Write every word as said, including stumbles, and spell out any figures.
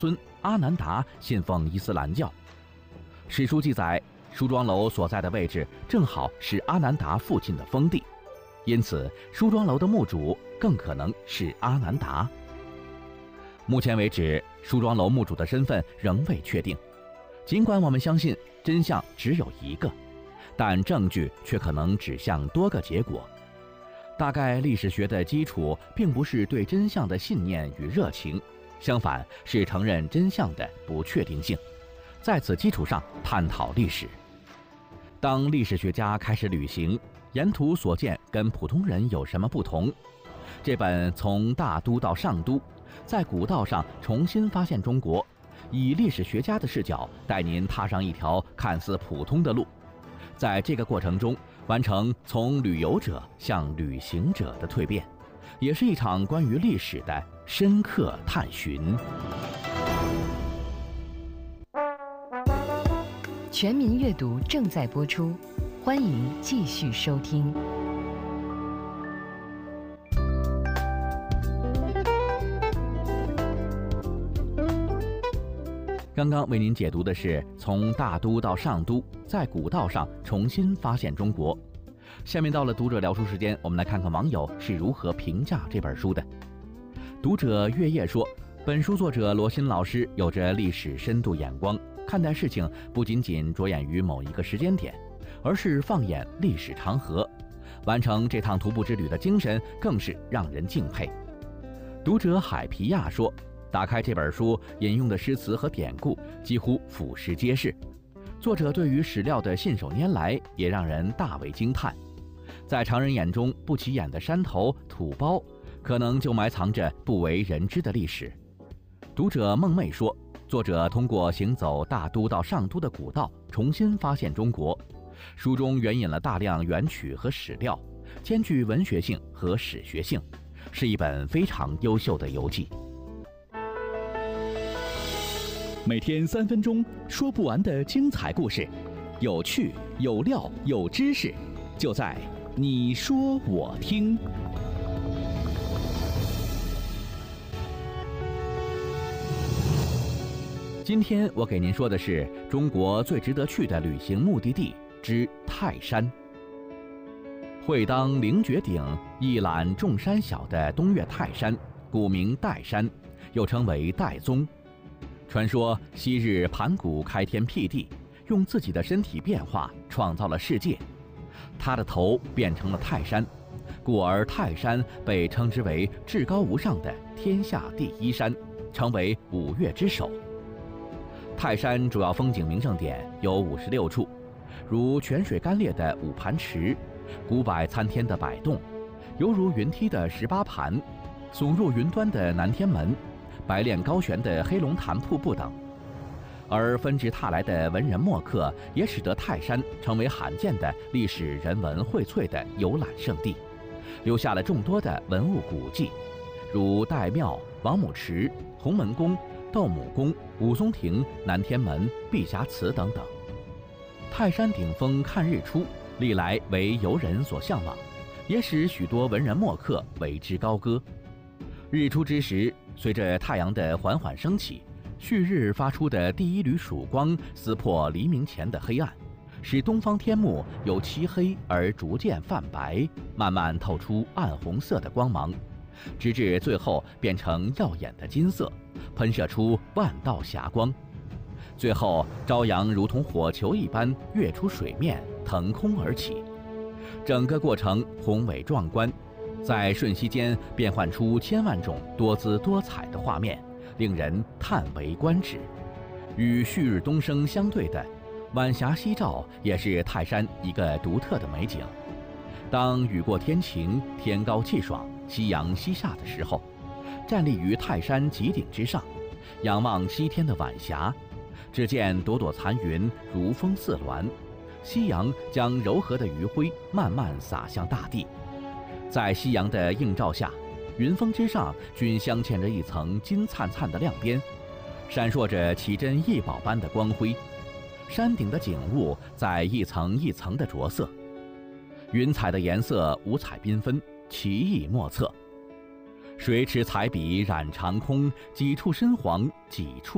孙阿难达信奉伊斯兰教。史书记载，梳妆楼所在的位置正好是阿难达父亲的封地，因此梳妆楼的墓主更可能是阿难达。目前为止，梳妆楼墓主的身份仍未确定。尽管我们相信真相只有一个，但证据却可能指向多个结果。大概历史学的基础并不是对真相的信念与热情，相反是承认真相的不确定性，在此基础上探讨历史。当历史学家开始旅行，沿途所见跟普通人有什么不同？这本从大都到上都，在古道上重新发现中国，以历史学家的视角带您踏上一条看似普通的路，在这个过程中完成从旅游者向旅行者的蜕变，也是一场关于历史的深刻探寻。 全民阅读正在播出，欢迎继续收听。 刚刚为您解读的是从大都到上都，在古道上重新发现中国。下面到了读者聊书时间，我们来看看网友是如何评价这本书的。读者月夜说，本书作者罗新老师有着历史深度眼光，看待事情不仅仅着眼于某一个时间点，而是放眼历史长河，完成这趟徒步之旅的精神更是让人敬佩。读者海皮亚说，打开这本书，引用的诗词和典故几乎俯拾皆是，作者对于史料的信手拈来也让人大为惊叹。在常人眼中不起眼的山头土包，可能就埋藏着不为人知的历史。读者梦妹说，作者通过行走大都到上都的古道重新发现中国，书中援引了大量元曲和史料，兼具文学性和史学性，是一本非常优秀的游记。 每天三分钟，说不完的精彩故事，有趣有料有知识，就在你说我听。 今天我给您说的是中国最值得去的旅行目的地之泰山。会当凌绝顶，一览众山小的东岳泰山，古名岱山，又称为岱宗。传说昔日盘古开天辟地，用自己的身体变化创造了世界，他的头变成了泰山，故而泰山被称之为至高无上的天下第一山，成为五岳之首。泰山主要风景名胜点有五十六处，如泉水干裂的五盘池，古柏参天的百洞，犹如云梯的十八盘，耸入云端的南天门，白练高悬的黑龙潭瀑布等。而纷至沓来的文人墨客也使得泰山成为罕见的历史人文荟萃的游览胜地，留下了众多的文物古迹，如岱庙、王母池、洪门宫、斗母宫、武松亭、南天门、碧霞祠等等。泰山顶峰看日出，历来为游人所向往，也使许多文人墨客为之高歌。日出之时，随着太阳的缓缓升起，旭日发出的第一缕曙光撕破黎明前的黑暗，使东方天幕由漆黑而逐渐泛白，慢慢透出暗红色的光芒，直至最后变成耀眼的金色，喷射出万道霞光。最后朝阳如同火球一般跃出水面，腾空而起，整个过程宏伟壮观，在瞬息间变换出千万种多姿多彩的画面，令人叹为观止。与旭日东升相对的晚霞夕照，也是泰山一个独特的美景。当雨过天晴，天高气爽，夕阳西下的时候，站立于泰山极顶之上，仰望西天的晚霞，只见朵朵残云如风似鸾，夕阳将柔和的余晖慢慢洒向大地。在夕阳的映照下，云峰之上均镶嵌着一层金灿灿的亮边，闪烁着奇珍异宝般的光辉。山顶的景物在一层一层的着色，云彩的颜色五彩缤纷，奇异莫测。水池彩笔染长空，几处深黄，几处